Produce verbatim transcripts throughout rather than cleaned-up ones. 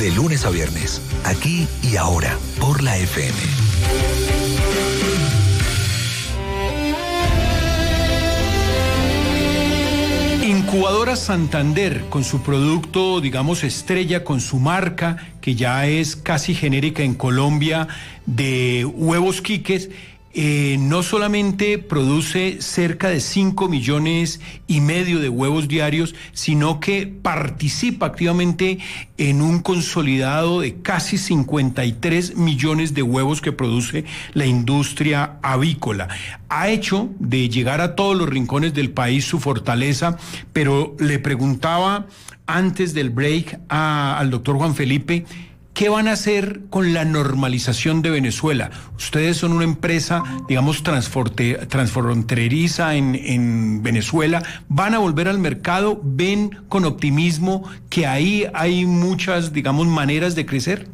De lunes a viernes, aquí y ahora, por la F M. Incubadora Santander, con su producto, digamos, estrella, con su marca, que ya es casi genérica en Colombia, de huevos Quiques, eh, no solamente produce cerca de cinco millones y medio de huevos diarios, sino que participa activamente en un consolidado de casi cincuenta y tres millones de huevos que produce la industria avícola. Ha hecho de llegar a todos los rincones del país su fortaleza, pero le preguntaba antes del break a, al doctor Juan Felipe, ¿qué van a hacer con la normalización de Venezuela? Ustedes son una empresa, digamos, transfronteriza en, en Venezuela. ¿Van a volver al mercado? ¿Ven con optimismo que ahí hay muchas, digamos, maneras de crecer?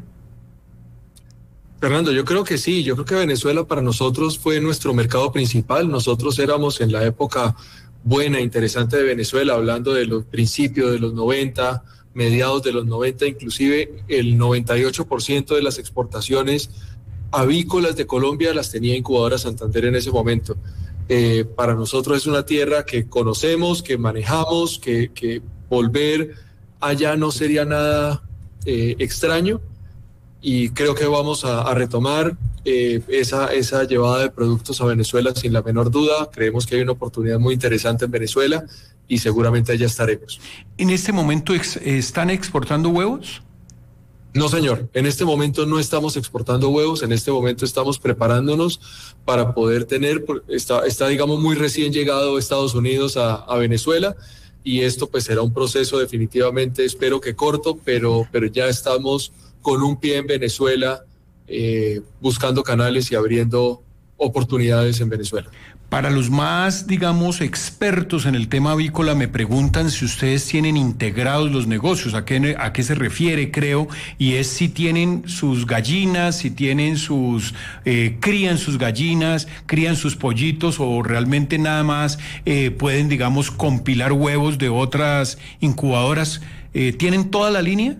Fernando, yo creo que sí. Yo creo que Venezuela para nosotros fue nuestro mercado principal. Nosotros éramos en la época buena, interesante de Venezuela, hablando de los principios de los noventa, mediados de los noventa, inclusive el noventa y ocho por ciento de las exportaciones avícolas de Colombia las tenía Incubadora Santander en ese momento. Eh, para nosotros es una tierra que conocemos, que manejamos, que, que volver allá no sería nada eh, extraño, y creo que vamos a, a retomar eh, esa, esa llevada de productos a Venezuela sin la menor duda. Creemos que hay una oportunidad muy interesante en Venezuela y seguramente allá estaremos. ¿En este momento ex, están exportando huevos? No, señor. En este momento no estamos exportando huevos. En este momento estamos preparándonos para poder tener, está, está digamos, muy recién llegado Estados Unidos a, a Venezuela, y esto pues será un proceso definitivamente, espero que corto, pero, pero ya estamos con un pie en Venezuela, eh, buscando canales y abriendo oportunidades en Venezuela. Para los más, digamos, expertos en el tema avícola, me preguntan si ustedes tienen integrados los negocios, a qué, a qué se refiere, creo, y es si tienen sus gallinas, si tienen sus, eh, crían sus gallinas, crían sus pollitos, o realmente nada más eh, pueden, digamos, compilar huevos de otras incubadoras. Eh, ¿tienen toda la línea?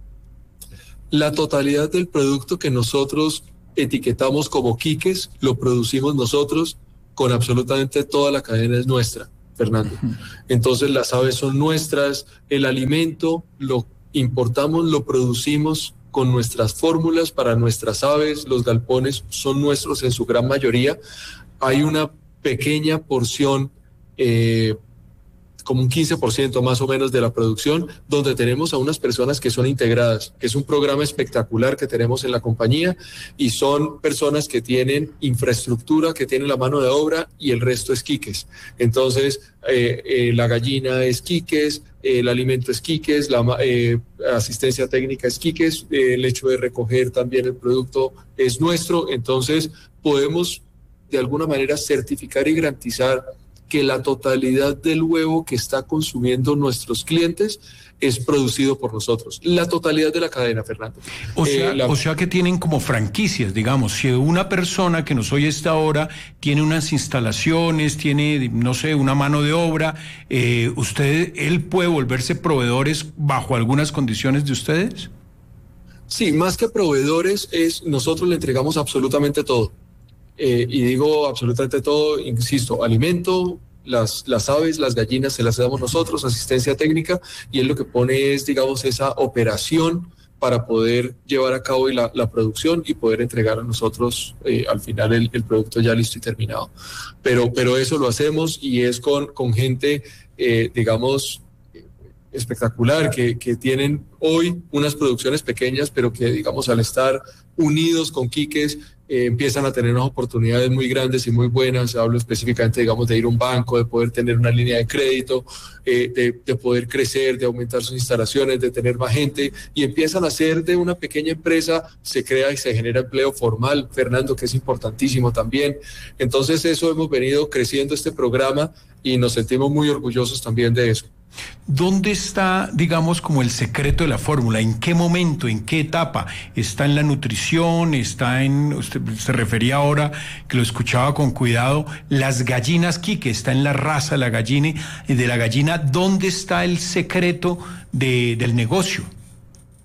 La totalidad del producto que nosotros etiquetamos como Quiques lo producimos nosotros, con absolutamente toda la cadena es nuestra, Fernando. Entonces las aves son nuestras, el alimento lo importamos, lo producimos con nuestras fórmulas para nuestras aves, los galpones son nuestros en su gran mayoría. Hay una pequeña porción, eh, como un quince por ciento más o menos de la producción, donde tenemos a unas personas que son integradas, que es un programa espectacular que tenemos en la compañía, y son personas que tienen infraestructura, que tienen la mano de obra, y el resto es Quiques. Entonces, eh, eh, la gallina es Quiques, eh, el alimento es Quiques, la eh, asistencia técnica es Quiques, eh, el hecho de recoger también el producto es nuestro. Entonces, podemos de alguna manera certificar y garantizar que la totalidad del huevo que está consumiendo nuestros clientes es producido por nosotros. La totalidad de la cadena, Fernando. O sea, eh, la... o sea que tienen como franquicias, digamos. Si una persona que nos oye esta hora tiene unas instalaciones, tiene, no sé, una mano de obra, eh, ¿usted, él puede volverse proveedores bajo algunas condiciones de ustedes? Sí, más que proveedores, es nosotros le entregamos absolutamente todo. Eh, y digo absolutamente todo, insisto, alimento, las, las aves, las gallinas se las damos nosotros, asistencia técnica, y él lo que pone es, digamos, esa operación para poder llevar a cabo la, la producción y poder entregar a nosotros eh, al final el, el producto ya listo y terminado. Pero, pero eso lo hacemos, y es con, con gente, eh, digamos, espectacular, que, que tienen hoy unas producciones pequeñas, pero que, digamos, al estar unidos con Quiques, eh, empiezan a tener unas oportunidades muy grandes y muy buenas. Hablo específicamente, digamos, de ir a un banco, de poder tener una línea de crédito, eh, de, de poder crecer, de aumentar sus instalaciones, de tener más gente, y empiezan a hacer de una pequeña empresa, se crea y se genera empleo formal, Fernando, que es importantísimo también. Entonces eso hemos venido creciendo este programa y nos sentimos muy orgullosos también de eso. ¿Dónde está, digamos, como el secreto de la fórmula? ¿En qué momento, en qué etapa? ¿Está en la nutrición? ¿Está en, usted se refería ahora, que lo escuchaba con cuidado, las gallinas Quique? ¿Está en la raza de la gallina? De la gallina, ¿dónde está el secreto de, del negocio?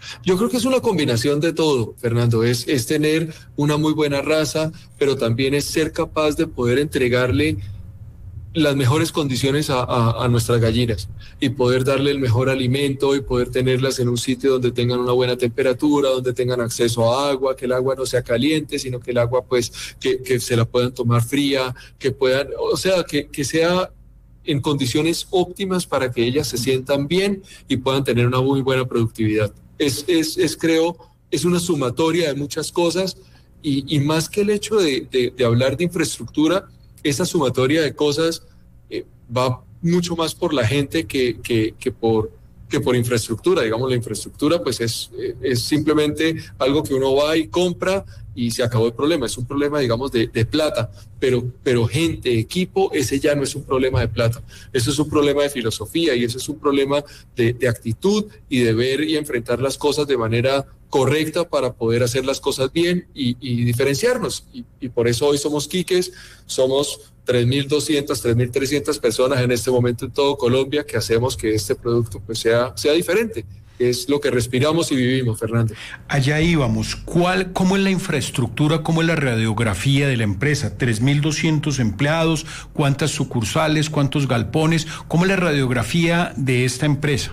Yo creo que es una combinación de todo, Fernando, es, es tener una muy buena raza, pero también es ser capaz de poder entregarle las mejores condiciones a, a, a nuestras gallinas y poder darle el mejor alimento y poder tenerlas en un sitio donde tengan una buena temperatura, donde tengan acceso a agua, que el agua no sea caliente, sino que el agua pues que, que se la puedan tomar fría, que puedan, o sea, que, que sea en condiciones óptimas para que ellas se sientan bien y puedan tener una muy buena productividad. Es, es, es creo, es una sumatoria de muchas cosas y, y más que el hecho de, de, de hablar de infraestructura, esa sumatoria de cosas eh, va mucho más por la gente que, que, que, por, que por infraestructura. Digamos, la infraestructura pues es, es simplemente algo que uno va y compra y se acabó el problema. Es un problema, digamos, de, de plata, pero, pero gente, equipo, ese ya no es un problema de plata. Eso es un problema de filosofía y eso es un problema de, de actitud y de ver y enfrentar las cosas de manera correcta para poder hacer las cosas bien y, y diferenciarnos. Y, y por eso hoy somos Quiques, somos tres mil doscientas, tres mil trescientas personas en este momento en todo Colombia que hacemos que este producto pues sea, sea diferente. Es lo que respiramos y vivimos, Fernando. Allá íbamos. ¿Cuál, ¿Cómo es la infraestructura, cómo es la radiografía de la empresa? tres mil doscientos empleados, ¿cuántas sucursales, cuántos galpones? ¿Cómo es la radiografía de esta empresa?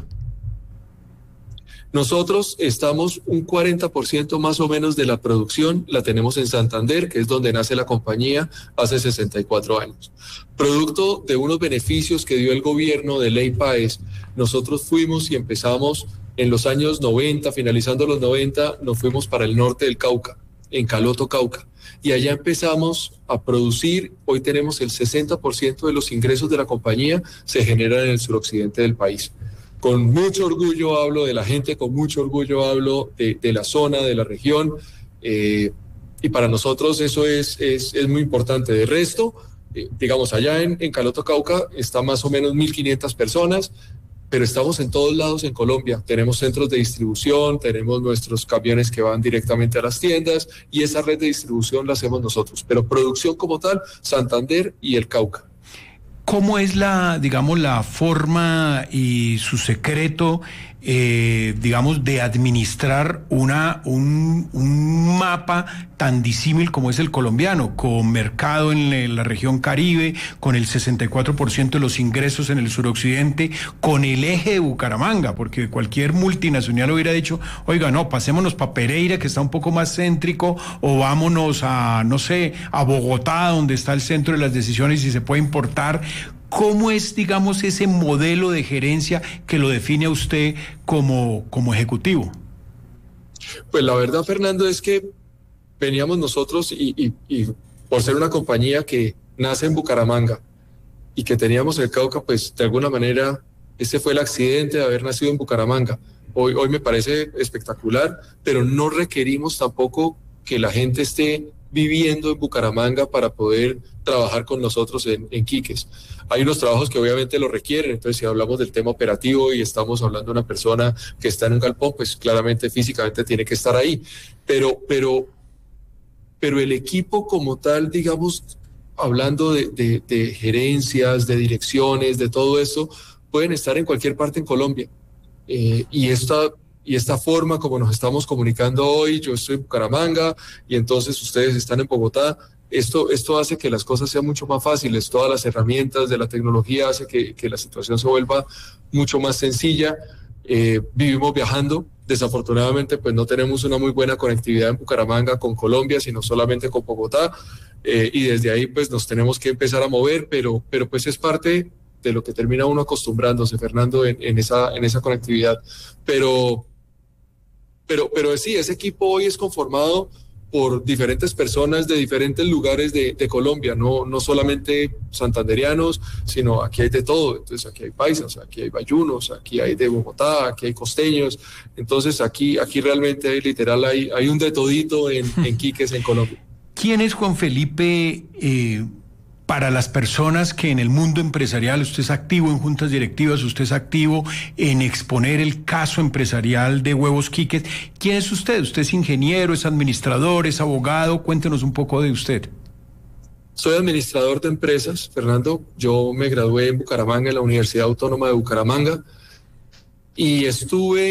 Nosotros estamos un cuarenta por ciento más o menos de la producción, la tenemos en Santander, que es donde nace la compañía hace sesenta y cuatro años. Producto de unos beneficios que dio el gobierno de Ley Páez, nosotros fuimos y empezamos en los años noventa, finalizando los noventa, nos fuimos para el norte del Cauca, en Caloto, Cauca. Y allá empezamos a producir, hoy tenemos el sesenta por ciento de los ingresos de la compañía se generan en el suroccidente del país. Con mucho orgullo hablo de la gente, con mucho orgullo hablo de, de la zona, de la región, eh, y para nosotros eso es, es, es muy importante. De resto, eh, digamos, allá en, en Caloto, Cauca, está más o menos mil quinientas personas, pero estamos en todos lados en Colombia. Tenemos centros de distribución, tenemos nuestros camiones que van directamente a las tiendas, y esa red de distribución la hacemos nosotros. Pero producción como tal, Santander y el Cauca. ¿Cómo es la, digamos, la forma y su secreto, eh, digamos, de administrar una, un, un mapa tan disímil como es el colombiano, con mercado en la región Caribe, con el sesenta y cuatro por ciento de los ingresos en el suroccidente, con el eje de Bucaramanga? Porque cualquier multinacional hubiera dicho, oiga, no, pasémonos para Pereira, que está un poco más céntrico, o vámonos a, no sé, a Bogotá, donde está el centro de las decisiones y se puede importar. ¿Cómo es, digamos, ese modelo de gerencia que lo define a usted como, como ejecutivo? Pues la verdad, Fernando, es que veníamos nosotros y, y, y por ser una compañía que nace en Bucaramanga y que teníamos el Cauca, pues de alguna manera ese fue el accidente de haber nacido en Bucaramanga. Hoy, hoy me parece espectacular, pero no requerimos tampoco que la gente esté viviendo en Bucaramanga para poder trabajar con nosotros en, en Quiques. Hay unos trabajos que obviamente lo requieren, entonces si hablamos del tema operativo y estamos hablando de una persona que está en un galpón, pues claramente físicamente tiene que estar ahí, pero, pero, pero el equipo como tal, digamos, hablando de, de, de gerencias, de direcciones, de todo eso, pueden estar en cualquier parte en Colombia. Eh, y esta... Y esta forma como nos estamos comunicando hoy, yo estoy en Bucaramanga y entonces ustedes están en Bogotá, esto, esto hace que las cosas sean mucho más fáciles. Todas las herramientas de la tecnología hace que, que la situación se vuelva mucho más sencilla. Eh, vivimos viajando, desafortunadamente pues no tenemos una muy buena conectividad en Bucaramanga con Colombia, sino solamente con Bogotá, eh, y desde ahí pues nos tenemos que empezar a mover, pero, pero pues es parte de lo que termina uno acostumbrándose, Fernando, en, en, esa, en esa conectividad. Pero... Pero, pero sí, ese equipo hoy es conformado por diferentes personas de diferentes lugares de, de Colombia, no, no solamente santanderianos, sino aquí hay de todo. Entonces aquí hay paisas, aquí hay bayunos, aquí hay de Bogotá, aquí hay costeños. Entonces aquí, aquí realmente hay, literal hay, hay un de todito en, en Quiques, en Colombia. ¿Quién es Juan Felipe eh, para las personas que en el mundo empresarial, usted es activo en juntas directivas, usted es activo en exponer el caso empresarial de Huevos Quiques? ¿Quién es usted? ¿Usted es ingeniero, es administrador, es abogado? Cuéntenos un poco de usted. Soy administrador de empresas, Fernando. Yo me gradué en Bucaramanga, en la Universidad Autónoma de Bucaramanga, y estuve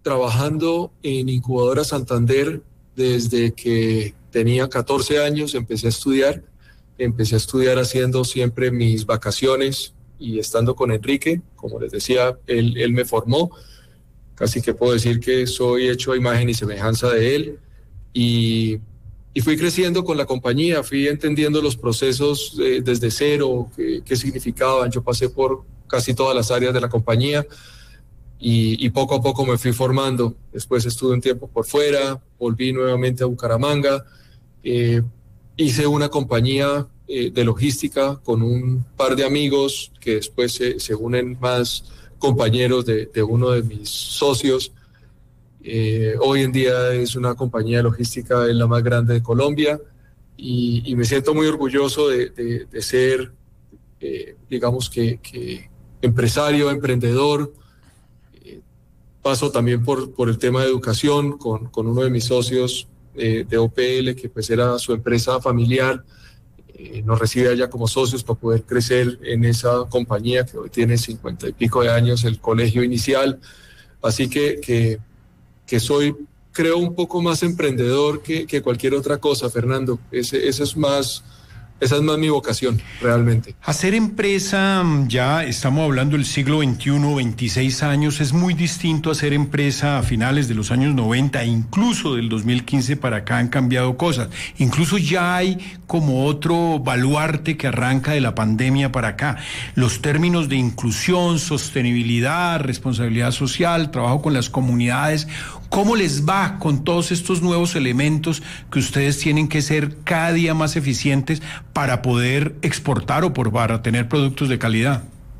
trabajando en Incubadora Santander desde que tenía catorce años, empecé a estudiar, empecé a estudiar haciendo siempre mis vacaciones y estando con Enrique, como les decía, él, él me formó, casi que puedo decir que soy hecho a imagen y semejanza de él, y, y fui creciendo con la compañía, fui entendiendo los procesos eh, desde cero, qué, qué significaban. Yo pasé por casi todas las áreas de la compañía y, y poco a poco me fui formando. Después estuve un tiempo por fuera, volví nuevamente a Bucaramanga, eh, hice una compañía eh, de logística con un par de amigos que después se, se unen más compañeros de, de uno de mis socios. Eh, hoy en día es una compañía de logística, es la más grande de Colombia, y, y me siento muy orgulloso de, de, de ser, eh, digamos que, que empresario, emprendedor. Eh, paso también por, por el tema de educación con, con uno de mis socios eh, de O P L, que pues era su empresa familiar. Eh, nos recibe allá como socios para poder crecer en esa compañía que hoy tiene cincuenta y pico de años, el colegio inicial. Así que, que, que soy, creo, un poco más emprendedor que, que cualquier otra cosa, Fernando. Ese, ese es más, esa es más mi vocación, realmente. Hacer empresa, ya estamos hablando del siglo veintiuno, veintiséis años, es muy distinto a hacer empresa a finales de los años noventa, incluso del dos mil quince para acá han cambiado cosas. Incluso ya hay como otro baluarte que arranca de la pandemia para acá. Los términos de inclusión, sostenibilidad, responsabilidad social, trabajo con las comunidades. ¿Cómo les va con todos estos nuevos elementos que ustedes tienen que ser cada día más eficientes para poder exportar o por, para tener productos de calidad?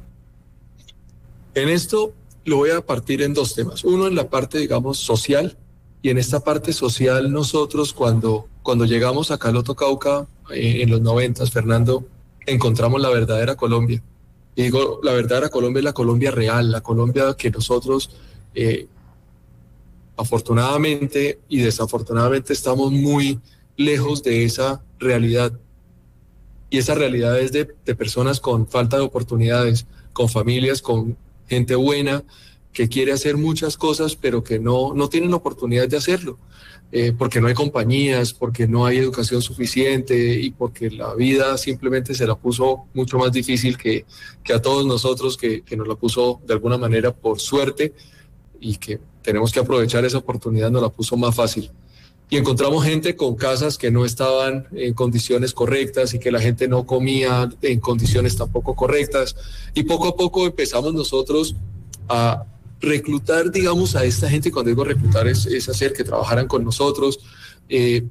En esto lo voy a partir en dos temas. Uno en la parte, digamos, social, y en esta parte social nosotros cuando, cuando llegamos a Caloto, Cauca, eh, en los noventas, Fernando, encontramos la verdadera Colombia. Y digo, la verdadera Colombia es la Colombia real, la Colombia que nosotros... Eh, afortunadamente y desafortunadamente estamos muy lejos de esa realidad, y esa realidad es de, de personas con falta de oportunidades, con familias, con gente buena que quiere hacer muchas cosas pero que no, no tienen la oportunidad de hacerlo, eh, porque no hay compañías, porque no hay educación suficiente y porque la vida simplemente se la puso mucho más difícil que, que a todos nosotros, que, que nos la puso de alguna manera por suerte, y que tenemos que aprovechar esa oportunidad, nos la puso más fácil. Y encontramos gente con casas que no estaban en condiciones correctas y que la gente no comía en condiciones tampoco correctas. Y poco a poco empezamos nosotros a reclutar, digamos, a esta gente. Cuando digo reclutar es, es hacer que trabajaran con nosotros. Eh,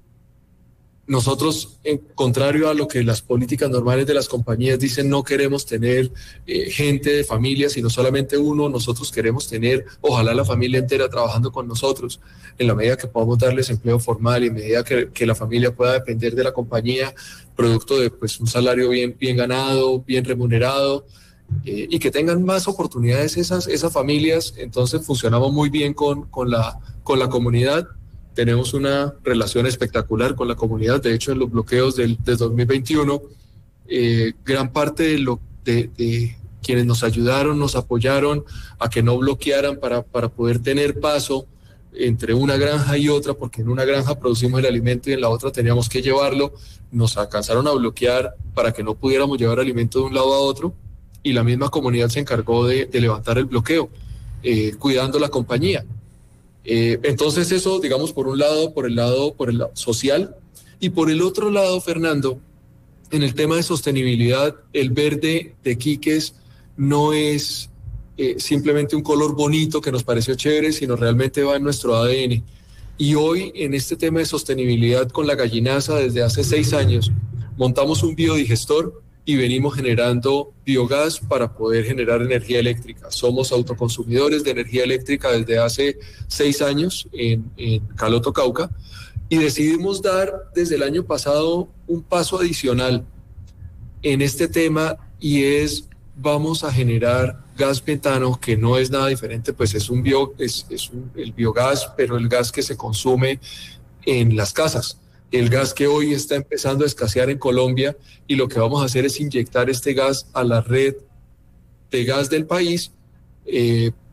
Nosotros, en contrario a lo que las políticas normales de las compañías dicen, no queremos tener eh, gente de familia, sino solamente uno. Nosotros queremos tener, ojalá, la familia entera trabajando con nosotros, en la medida que podamos darles empleo formal y en medida que, que la familia pueda depender de la compañía, producto de pues, un salario bien, bien ganado, bien remunerado, eh, y que tengan más oportunidades esas, esas familias. Entonces funcionamos muy bien con, con, la, con la comunidad. Tenemos una relación espectacular con la comunidad. De hecho, en los bloqueos del, del dos mil veintiuno, eh, gran parte de, lo, de, de quienes nos ayudaron, nos apoyaron a que no bloquearan para, para poder tener paso entre una granja y otra, porque en una granja producimos el alimento y en la otra teníamos que llevarlo. Nos alcanzaron a bloquear para que no pudiéramos llevar alimento de un lado a otro, y la misma comunidad se encargó de, de levantar el bloqueo, eh, cuidando la compañía. Eh, entonces eso, digamos, por un lado, por el lado, por el lado social, y por el otro lado, Fernando, en el tema de sostenibilidad, el verde de Quiques no es eh, simplemente un color bonito que nos pareció chévere, sino realmente va en nuestro A D N. Y hoy, en este tema de sostenibilidad con la gallinaza, desde hace seis años, montamos un biodigestor y venimos generando biogás para poder generar energía eléctrica. Somos autoconsumidores de energía eléctrica desde hace seis años en, en Caloto, Cauca, y decidimos dar desde el año pasado un paso adicional en este tema, y es, vamos a generar gas metano, que no es nada diferente, pues es un bio, es, es un, el biogás, pero el gas que se consume en las casas. El gas que hoy está empezando a escasear en Colombia, y lo que vamos a hacer es inyectar este gas a la red de gas del país, eh,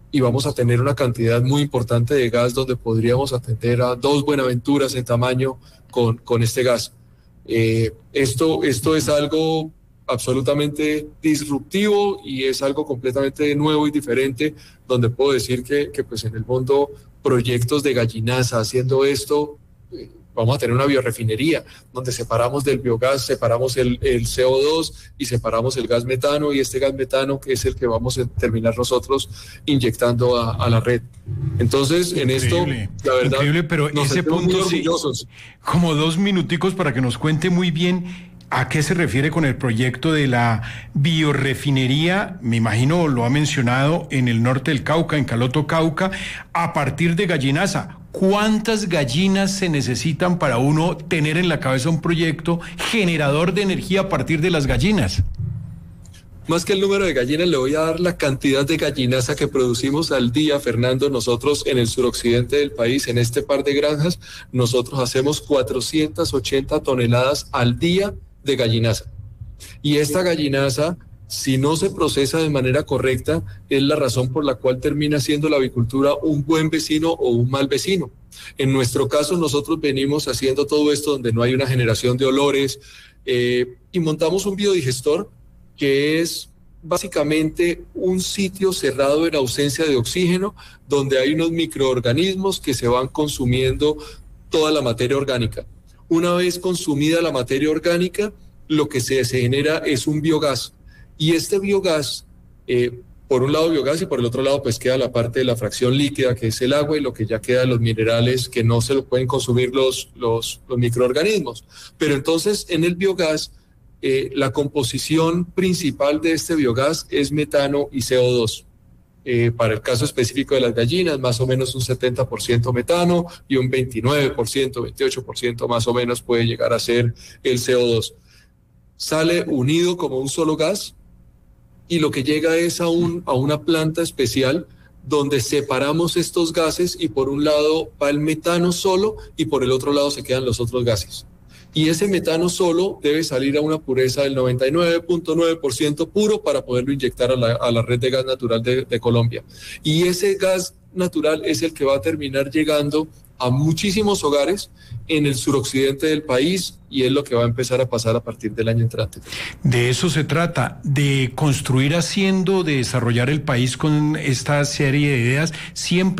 y vamos a tener una cantidad muy importante de gas donde podríamos atender a dos Buenaventura's en tamaño con, con este gas. Eh, esto, esto es algo absolutamente disruptivo y es algo completamente nuevo y diferente, donde puedo decir que, que pues en el mundo proyectos de Gallinaza haciendo esto, eh, vamos a tener una biorefinería donde separamos del biogás, separamos el, el C O dos y separamos el gas metano, y este gas metano que es el que vamos a terminar nosotros inyectando a, a la red. Entonces, en Increíble, esto, la verdad, increíble, pero nos ese sentimos muy punto sí, orgullosos. como dos minuticos para que nos cuente muy bien a qué se refiere con el proyecto de la biorefinería. Me imagino lo ha mencionado en el norte del Cauca, en Caloto, Cauca, a partir de Gallinaza. ¿Cuántas gallinas se necesitan para uno tener en la cabeza un proyecto generador de energía a partir de las gallinas? Más que el número de gallinas, le voy a dar la cantidad de gallinaza que producimos al día, Fernando. Nosotros en el suroccidente del país, en este par de granjas, nosotros hacemos cuatrocientas ochenta toneladas al día de gallinaza. Y esta gallinaza, si no se procesa de manera correcta, es la razón por la cual termina siendo la avicultura un buen vecino o un mal vecino. En nuestro caso, nosotros venimos haciendo todo esto donde no hay una generación de olores, eh, y montamos un biodigestor que es básicamente un sitio cerrado en ausencia de oxígeno, donde hay unos microorganismos que se van consumiendo toda la materia orgánica. Una vez consumida la materia orgánica, lo que se, se genera es un biogás. Y este biogás, eh, por un lado biogás y por el otro lado pues queda la parte de la fracción líquida, que es el agua, y lo que ya queda los minerales que no se lo pueden consumir los, los, los microorganismos. Pero entonces en el biogás, eh, la composición principal de este biogás es metano y C O dos. Eh, para el caso específico de las gallinas, más o menos un setenta por ciento metano y un veintinueve por ciento, veintiocho por ciento más o menos puede llegar a ser el C O dos. Sale unido como un solo gas y lo que llega es a, un, a una planta especial donde separamos estos gases, y por un lado va el metano solo y por el otro lado se quedan los otros gases. Y ese metano solo debe salir a una pureza del noventa y nueve punto nueve por ciento puro para poderlo inyectar a la, a la red de gas natural de, de Colombia. Y ese gas natural es el que va a terminar llegando a muchísimos hogares en el suroccidente del país, y es lo que va a empezar a pasar a partir del año entrante. De eso se trata, de construir haciendo, de desarrollar el país con esta serie de ideas, siempre